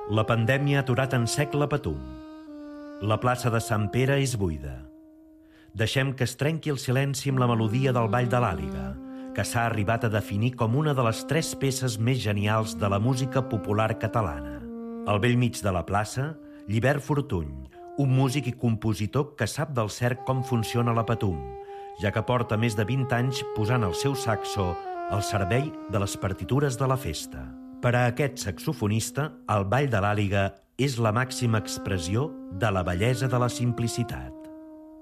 La pandèmia ha aturat en sec la Patum. La plaça de Sant Pere és buida. Deixem que es trenqui el silenci amb la melodia del Ball de l'Àliga, que s'ha arribat a definir com una de les 3 peces més genials de la música popular catalana. Al bell mig de la plaça, Llibert Fortuny, un músic i compositor que sap del cert com funciona la Patum, ja que porta més de 20 anys posant el seu saxo al servei de les partitures de la festa. Per a aquest saxofonista, el Ball de l'Àliga és la màxima expressió de la bellesa de la simplicitat.